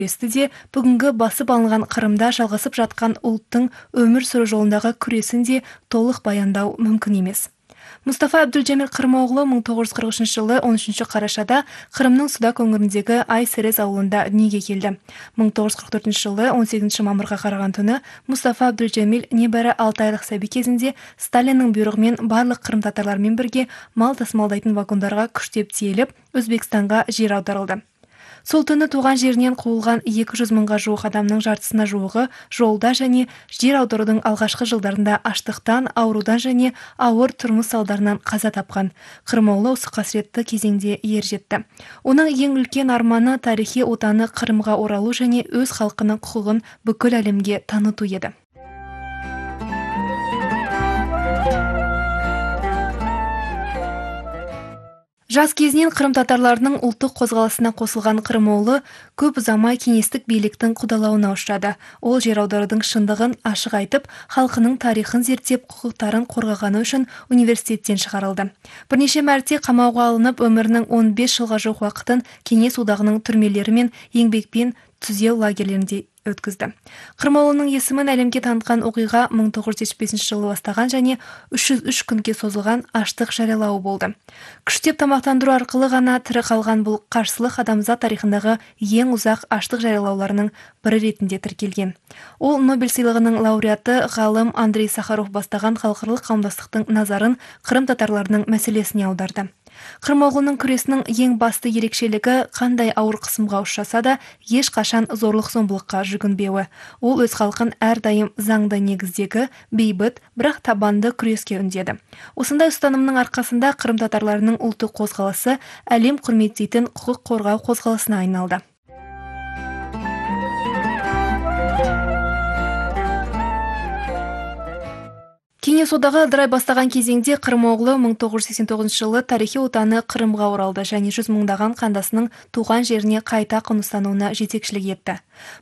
күресті де бүгінгі басып алынған Қырымда жалғасып жатқан ұлттың өмір сүру жолындағы күресін де толық баяндау мүмкін емес. Мұстафа Абдулжамил Қырымоғлы 1943 жылы 13 қарашада Қырымның Судак өңіріндегі Ай-Серез ауылында дүниеге келді. 1944 жылы 18 мамырға қараған түні Мұстафа Абдулжамил небәрі 6 айлық сәби кезінде Сталиннің бұйрығымен барлық қырым татарлармен бірге мал тасымалдайтын вагондарға күштеп тиеліп, Өзбекстанға жер аударылды. Сол түні туған жерінен қуылған 200 мыңға жуық адамның жартысына жуығы жолда және жер аударудың алғашқы жылдарында аштықтан, аурудан және ауыр тұрмыс салдарынан қаза тапқан. Қырымоғлы осы қасіретті кезеңде ер жетті. Оның ең үлкен арманы тарихи отаны Қырымға оралу және өз халқының құқығын бүкіл әлемге таныту еді. Жас кезінен Қырым татарларының ұлттық қозғалысына қосылған Қырымоғлы көп ұзамай кеңестік биліктің қудалауына ұшырады. Ол жер аударудың шындығын ашық айтып, халқының тарихын зерттеп, құқықтарын қорғағаны үшін университеттен шығарылды. Бірнеше мәрте қамауға алынып, өмірінің 15 жылға жуық уақытын Кеңес одағының түрмелері мен еңбекпен түзеу лагерлерінде өткізді. Қырымоғлының есімін әлемге танытқан оқиға 1975 жылы бастаған және 303 күнге созылған аштық жариялауы болды. Күштеп тамақтандыру арқылы ғана тірі қалған бұл қарсылық адамзат тарихындағы ең ұзақ аштық жариялауларының бірі ретінде тіркелген. Ол Нобель сыйлығының лауреаты ғалым Андрей Сахаров бастаған халықаралық қауымдастықтың назарын Қырым татарларының мәселесіне аударды. Қырымоғлының күресінің ең басты ерекшелігі қандай ауыр қысымға ұшыраса да ешқашан зорлық-зомбылыққа жүгінбеуі. Ол өз халқын әрдайым заңды негіздегі бейбіт, бірақ табанды күреске үндеді. Осындай ұстанымның арқасында Қырым татарларының ұлттық қозғалысы әлем құрметтейтін құқық қорғау қозғалысына айналды. Кеңес одағы ыдырай бастаған кезеңде Қырымоғлы 1989 жылы тарихи отаны Қырымға оралды және 100 мыңдаған қандасының туған жеріне қайта қоныстануына жетекшілік етті.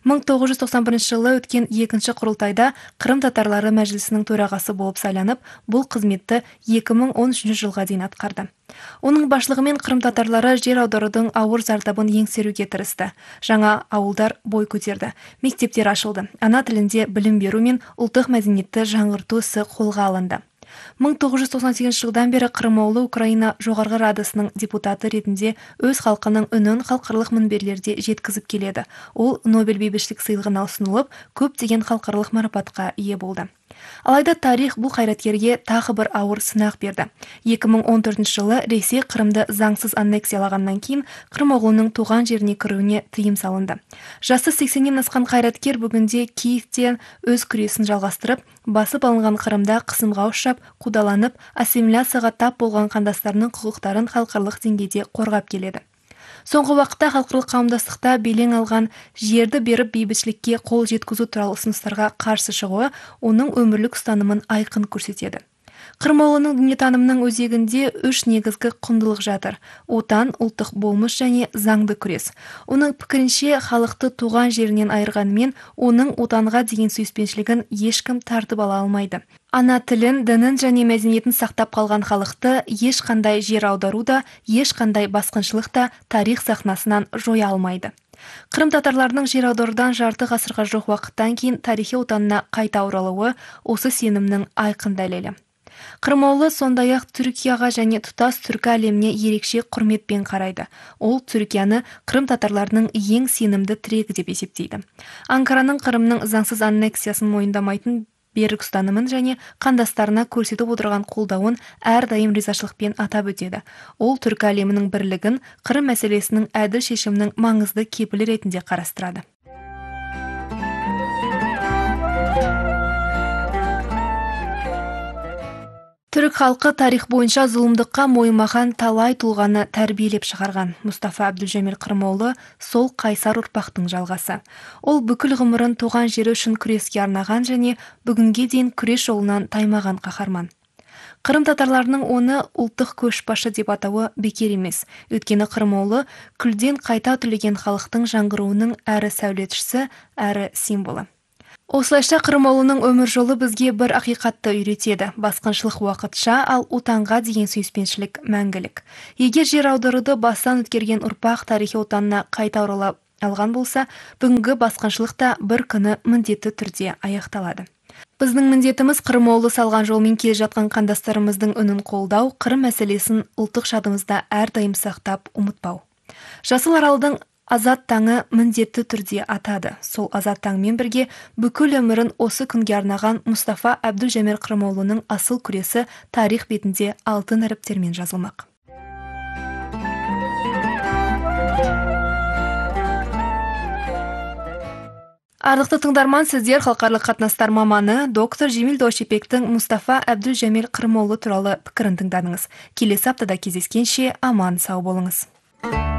1991 жылы өткен екінші құрылтайда Қырым татарлары мәжілісінің төрағасы болып сайланып, бұл қызметті 2013 жылға дейін атқарды. Оның басшылығымен Қырым татарлары жер аударудың ауыр зардабын еңсеруге тырысты. Жаңа ауылдар бой көтерді, мектептер ашылды, ана тілінде білім беру мен ұлттық мәдениетті жаңғырту ісі қолға алынды. 1998 жылдан бері Қырымоғлы Украина жоғарғы радасының депутаты ретінде өз халқының үнін халықаралық мінберлерде жеткізіп келеді. Ол Нобель бейбітшілік сыйлығына ұсынылып, көптеген халықаралық марапатқа ие болды. Алайда тарих бұл қайраткерге тағы бір ауыр сынақ берді. 2014 жылы Ресей Қырымды заңсыз аннексиялағаннан кейін Қырымоғлының туған жеріне кіруіне тыйым салынды. Жасы 80-нен асқан қайраткер бүгінде Киевтен өз күресін жалғастырып, басып алынған Қырымда қысымға ұшырап, қудаланып, ассимиляцияға тап болған қандастарының құқықтарын халықаралық деңгейде қорғап келеді. Соңғы уақытта халықаралық қауымдастықта белең алған жерді беріп бейбітшілікке қол жеткізу туралы ұсыныстарға қарсы шығуы оның өмірлік ұстанымын айқын көрсетеді. Қырымоғлының дүниетанымының өзегінде 3 негізгі құндылық жатыр: отан, ұлттық болмыс және заңды күрес. Оның пікірінше, халықты туған жерінен айырғанымен, оның отанға деген сүйіспеншілігін ешкім тартып ала алмайды. Ана тілін, дінін және мәдениетін сақтап қалған халықты ешқандай жер аудару да, ешқандай басқыншылық та тарих сахнасынан жоя алмайды. Қырым татарларының жер аударудан жарты ғасырға жоқ уақыттан кейін тарихи отанына қайта оралуы осы сенімнің айқын дәлелі. Қырымоғлы сондай-ақ Түркияға және тұтас түркі әлеміне ерекше құрметпен қарайды. Ол Түркияны Қырым татарларының ең сенімді тірегі деп есептейді. Анкараның Қырымның заңсыз аннексиясын мойындамайтын берік ұстанымын және қандастарына көрсетіп отырған қолдауын әрдайым ризашылықпен атап өтеді. Ол түркі әлемінің бірлігін Қырым мәселесінің әділ шешімінің маңызды кепілі ретінде қарастырады. Түрік халқы тарих бойынша зұлымдыққа мойымаған талай тұлғаны тәрбиелеп шығарған. Мұстафа Абдулжамил Қырымоғлы сол қайсар ұрпақтың жалғасы. Ол бүкіл ғұмырын туған жері үшін күреске арнаған және бүгінге дейін күрес жолынан таймаған қаһарман. Қырым татарларының оны ұлттық көшбасшы деп атауы бекер емес. Өйткені Қырымоғлы күлден қайта түлеген халықтың жаңғыруының әрі сәулетшісі, әрі символы. Осылайша Қырымоғлының өмір жолы бізге бір ақиқатты үйретеді. Басқыншылық уақытша, ал отанға деген сүйіспеншілік мәңгілік. Егер жер аударуды бастан өткерген ұрпақ тарихи отанына қайта оралып алған болса, бүгінгі басқыншылық та бір күні міндетті түрде аяқталады. Біздің міндетіміз Қырым облысы салған жолмен келе жатқан қандастарымыздың үнін қолдау, Қырым мәселесін ұлттық жадымызда әрдайым сақтап ұмытпау. Жасыл Аралдың азат таңы міндетті түрде атады. Сол азат таңмен бірге бүкіл өмірін осы күнге арнаған Мұстафа Әбділжәміл Қырымұлының асыл күресі тарих бетінде алтын әріптермен жазылмақ. Ардақты тыңдарман, сіздер халықаралық қатынастар маманы доктор Жемил Досипектің Мұстафа Әбділжәміл Қырымұлы туралы пікірін тыңдадыңыз. Келесі аптада кездескенше аман сау болыңыз.